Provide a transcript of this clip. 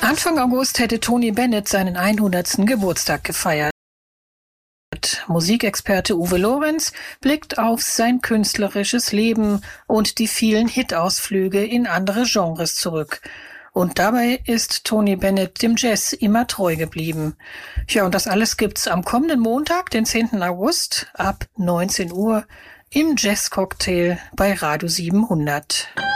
Anfang August hätte Tony Bennett seinen 100. Geburtstag gefeiert. Musikexperte Uwe Lorenz blickt auf sein künstlerisches Leben und die vielen Hitausflüge in andere Genres zurück. Und dabei ist Tony Bennett dem Jazz immer treu geblieben. Ja, und das alles gibt's am kommenden Montag, den 10. August, ab 19 Uhr im Jazzcocktail bei Radio 700.